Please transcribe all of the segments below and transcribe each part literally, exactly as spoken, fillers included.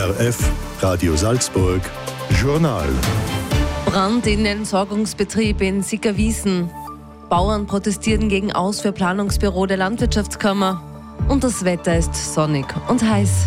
R F, Radio Salzburg, Journal. Brand in Entsorgungsbetrieb in Sickerwiesen. Bauern protestieren gegen Aus für Planungsbüro der Landwirtschaftskammer. Und das Wetter ist sonnig und heiß.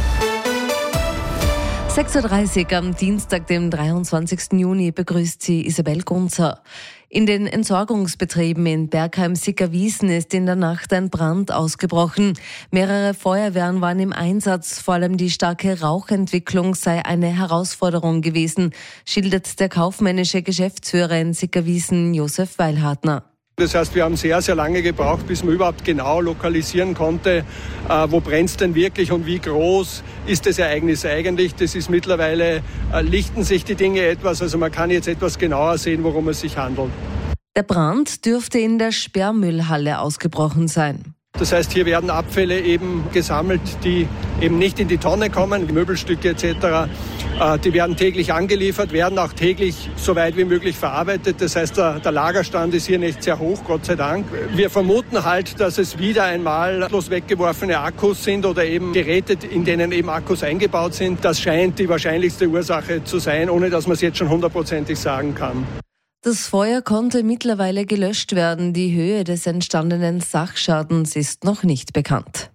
sechs Uhr dreißig am Dienstag, dem dreiundzwanzigsten Juni, begrüßt sie Isabel Gunzer. In den Entsorgungsbetrieben in Bergheim-Sickerwiesen ist in der Nacht ein Brand ausgebrochen. Mehrere Feuerwehren waren im Einsatz. Vor allem die starke Rauchentwicklung sei eine Herausforderung gewesen, schildert der kaufmännische Geschäftsführer in Sickerwiesen, Josef Weilhartner. Das heißt, wir haben sehr, sehr lange gebraucht, bis man überhaupt genau lokalisieren konnte, äh, wo brennt es denn wirklich und wie groß ist das Ereignis eigentlich. Das ist mittlerweile, äh, lichten sich die Dinge etwas, also man kann jetzt etwas genauer sehen, worum es sich handelt. Der Brand dürfte in der Sperrmüllhalle ausgebrochen sein. Das heißt, hier werden Abfälle eben gesammelt, die eben nicht in die Tonne kommen, Möbelstücke et cetera. Die werden täglich angeliefert, werden auch täglich so weit wie möglich verarbeitet. Das heißt, der, der Lagerstand ist hier nicht sehr hoch, Gott sei Dank. Wir vermuten halt, dass es wieder einmal bloß weggeworfene Akkus sind oder eben Geräte, in denen eben Akkus eingebaut sind. Das scheint die wahrscheinlichste Ursache zu sein, ohne dass man es jetzt schon hundertprozentig sagen kann. Das Feuer konnte mittlerweile gelöscht werden. Die Höhe des entstandenen Sachschadens ist noch nicht bekannt.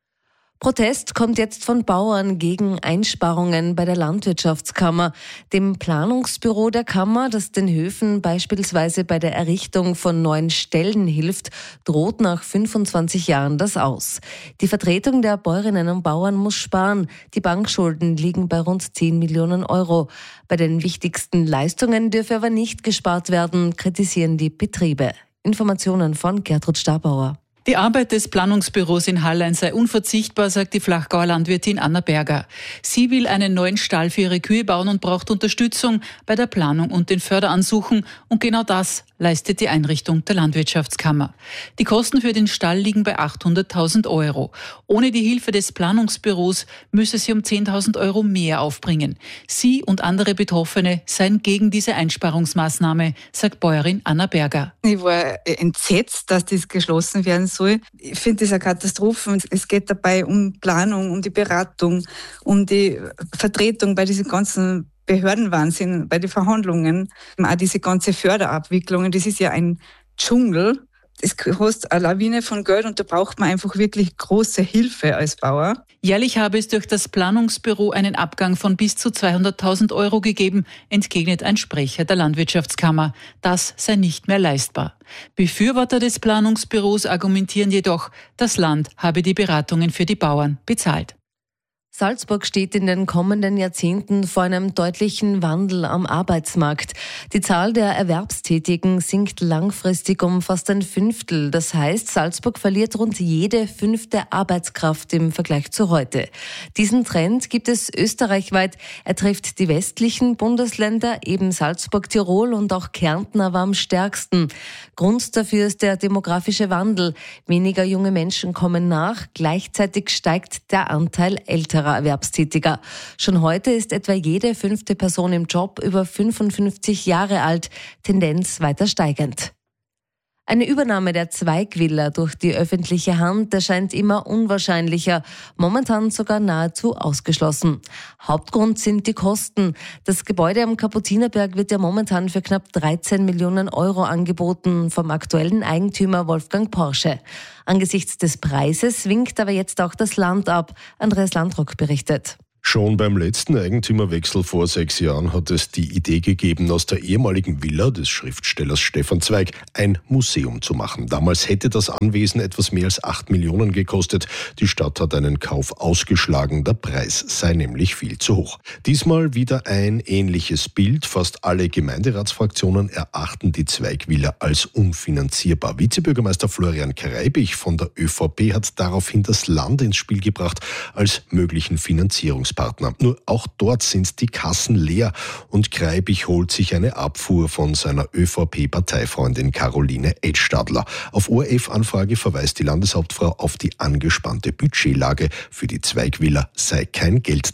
Protest kommt jetzt von Bauern gegen Einsparungen bei der Landwirtschaftskammer, dem Planungsbüro der Kammer, das den Höfen beispielsweise bei der Errichtung von neuen Ställen hilft, droht nach fünfundzwanzig Jahren das Aus. Die Vertretung der Bäuerinnen und Bauern muss sparen. Die Bankschulden liegen bei rund zehn Millionen Euro. Bei den wichtigsten Leistungen dürfe aber nicht gespart werden, kritisieren die Betriebe. Informationen von Gertrud Stabauer. Die Arbeit des Planungsbüros in Hallein sei unverzichtbar, sagt die Flachgauer Landwirtin Anna Berger. Sie will einen neuen Stall für ihre Kühe bauen und braucht Unterstützung bei der Planung und den Förderansuchen. Und genau das leistet die Einrichtung der Landwirtschaftskammer. Die Kosten für den Stall liegen bei achthunderttausend Euro. Ohne die Hilfe des Planungsbüros müsse sie um zehntausend Euro mehr aufbringen. Sie und andere Betroffene seien gegen diese Einsparungsmaßnahme, sagt Bäuerin Anna Berger. Ich war entsetzt, dass das geschlossen werden soll. Ich finde das eine Katastrophe. Es geht dabei um Planung, um die Beratung, um die Vertretung bei diesen ganzen Behördenwahnsinn, bei den Verhandlungen, auch diese ganze Förderabwicklungen. Das ist ja ein Dschungel. Es kostet eine Lawine von Geld und da braucht man einfach wirklich große Hilfe als Bauer. Jährlich habe es durch das Planungsbüro einen Abgang von bis zu zweihunderttausend Euro gegeben, entgegnet ein Sprecher der Landwirtschaftskammer. Das sei nicht mehr leistbar. Befürworter des Planungsbüros argumentieren jedoch, das Land habe die Beratungen für die Bauern bezahlt. Salzburg steht in den kommenden Jahrzehnten vor einem deutlichen Wandel am Arbeitsmarkt. Die Zahl der Erwerbstätigen sinkt langfristig um fast ein Fünftel. Das heißt, Salzburg verliert rund jede fünfte Arbeitskraft im Vergleich zu heute. Diesen Trend gibt es österreichweit. Er trifft die westlichen Bundesländer, eben Salzburg, Tirol und auch Kärnten aber am stärksten. Grund dafür ist der demografische Wandel. Weniger junge Menschen kommen nach. Gleichzeitig steigt der Anteil älterer Erwerbstätiger. Schon heute ist etwa jede fünfte Person im Job über fünfundfünfzig Jahre alt, Tendenz weiter steigend. Eine Übernahme der Zweigvilla durch die öffentliche Hand erscheint immer unwahrscheinlicher, momentan sogar nahezu ausgeschlossen. Hauptgrund sind die Kosten. Das Gebäude am Kapuzinerberg wird ja momentan für knapp dreizehn Millionen Euro angeboten vom aktuellen Eigentümer Wolfgang Porsche. Angesichts des Preises winkt aber jetzt auch das Land ab. Andreas Landrock berichtet. Schon beim letzten Eigentümerwechsel vor sechs Jahren hat es die Idee gegeben, aus der ehemaligen Villa des Schriftstellers Stefan Zweig ein Museum zu machen. Damals hätte das Anwesen etwas mehr als acht Millionen gekostet. Die Stadt hat einen Kauf ausgeschlagen. Der Preis sei nämlich viel zu hoch. Diesmal wieder ein ähnliches Bild. Fast alle Gemeinderatsfraktionen erachten die Zweig-Villa als unfinanzierbar. Vizebürgermeister Florian Kreibich von der ÖVP hat daraufhin das Land ins Spiel gebracht als möglichen Finanzierungspartner. Nur auch dort sind die Kassen leer und Kreibich holt sich eine Abfuhr von seiner ÖVP-Parteifreundin Caroline Edstadler. Auf O R F-Anfrage verweist die Landeshauptfrau auf die angespannte Budgetlage. Für die Zweig-Villa sei kein Geld da.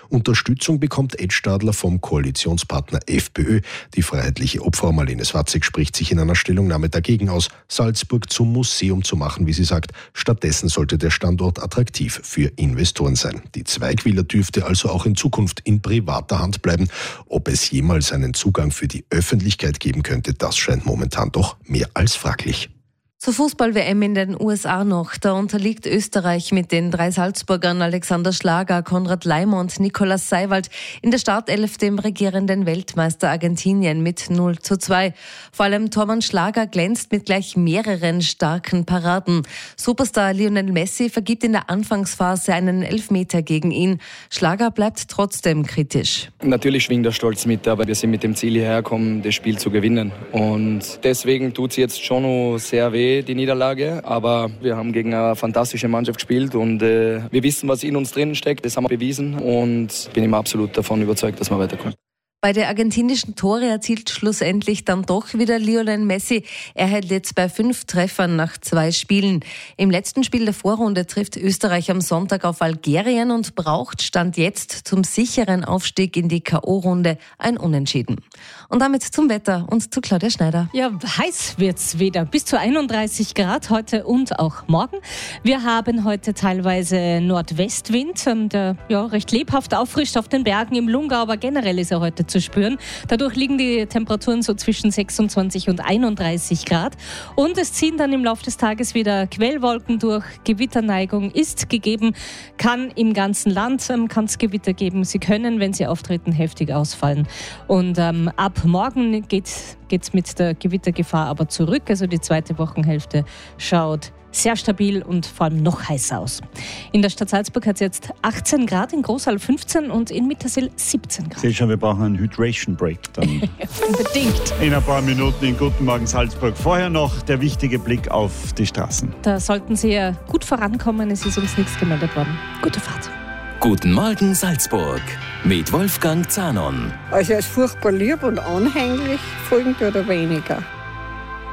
Unterstützung bekommt Ed Stadler vom Koalitionspartner FPÖ. Die freiheitliche Obfrau Marlene Swatzig spricht sich in einer Stellungnahme dagegen aus, Salzburg zum Museum zu machen, wie sie sagt. Stattdessen sollte der Standort attraktiv für Investoren sein. Die Zweigvilla dürfte also auch in Zukunft in privater Hand bleiben. Ob es jemals einen Zugang für die Öffentlichkeit geben könnte, das scheint momentan doch mehr als fraglich. Zur Fußball-W M in den U S A noch. Da unterliegt Österreich mit den drei Salzburgern Alexander Schlager, Konrad Leimer und Nikolaus Seiwald in der Startelf dem regierenden Weltmeister Argentinien mit null zu zwei. Vor allem Tormann Schlager glänzt mit gleich mehreren starken Paraden. Superstar Lionel Messi vergibt in der Anfangsphase einen Elfmeter gegen ihn. Schlager bleibt trotzdem kritisch. Natürlich schwingt der Stolz mit, aber wir sind mit dem Ziel hierher gekommen, das Spiel zu gewinnen. Und deswegen tut es jetzt schon noch sehr weh, die Niederlage, aber wir haben gegen eine fantastische Mannschaft gespielt und äh, wir wissen, was in uns drin steckt, das haben wir bewiesen und bin immer absolut davon überzeugt, dass wir weiterkommen. Beide argentinischen Tore erzielt schlussendlich dann doch wieder Lionel Messi. Er hält jetzt bei fünf Treffern nach zwei Spielen. Im letzten Spiel der Vorrunde trifft Österreich am Sonntag auf Algerien und braucht Stand jetzt zum sicheren Aufstieg in die K O-Runde ein Unentschieden. Und damit zum Wetter und zu Claudia Schneider. Ja, heiß wird's wieder. Bis zu einunddreißig Grad heute und auch morgen. Wir haben heute teilweise Nordwestwind, der ja, recht lebhaft auffrischt auf den Bergen im Lungau, aber generell ist er heute zu spüren. Dadurch liegen die Temperaturen so zwischen sechsundzwanzig und einunddreißig Grad. Und es ziehen dann im Laufe des Tages wieder Quellwolken durch. Gewitterneigung ist gegeben, kann im ganzen Land ähm, kann es Gewitter geben. Sie können, wenn sie auftreten, heftig ausfallen. Und ähm, ab morgen geht es mit der Gewittergefahr aber zurück. Also die zweite Wochenhälfte schaut sehr stabil und vor allem noch heißer aus. In der Stadt Salzburg hat es jetzt achtzehn Grad, in Großhall fünfzehn und in Mittersill siebzehn Grad. Seht schon, wir brauchen einen Hydration Break dann. Unbedingt. In ein paar Minuten in Guten Morgen Salzburg. Vorher noch der wichtige Blick auf die Straßen. Da sollten Sie ja gut vorankommen, es ist uns nichts gemeldet worden. Gute Fahrt. Guten Morgen Salzburg mit Wolfgang Zahnon. Also er ist furchtbar lieb und anhänglich, folgend oder weniger.